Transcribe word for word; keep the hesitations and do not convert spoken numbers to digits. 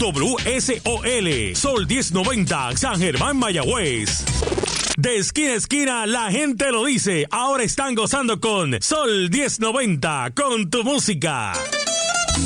W S O L, Sol diez noventa, San Germán, Mayagüez. De esquina a esquina, la gente lo dice. Ahora están gozando con Sol diez noventa, con tu música.